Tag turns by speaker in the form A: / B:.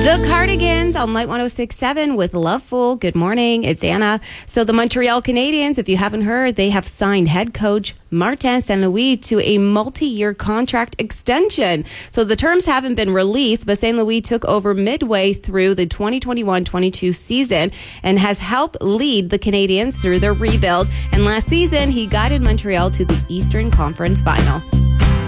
A: The Cardigans on Light 106.7 with Loveful. Good morning. It's Anna. So the Montreal Canadiens, if you haven't heard, they have signed head coach Martin St. Louis to a multi-year contract extension. So the terms haven't been released, but St. Louis took over midway through the 2021-22 season and has helped lead the Canadiens through their rebuild. And last season, he guided Montreal to the Eastern Conference Final.